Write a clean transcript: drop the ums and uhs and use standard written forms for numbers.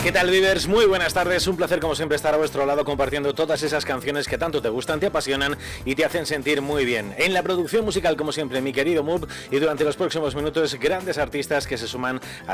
¿Qué tal, Vivers? Muy buenas tardes, un placer como siempre estar a vuestro lado compartiendo todas esas canciones que tanto te gustan, te apasionan y te hacen sentir muy bien. En la producción musical, como siempre, mi querido Mub, y durante los próximos minutos, grandes artistas que se suman a